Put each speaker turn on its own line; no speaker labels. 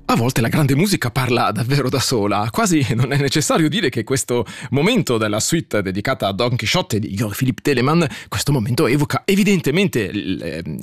A volte la grande musica parla davvero da sola, quasi non è necessario dire che questo momento della suite dedicata a Don Chisciotte di Georg Philipp Telemann, questo momento evoca evidentemente il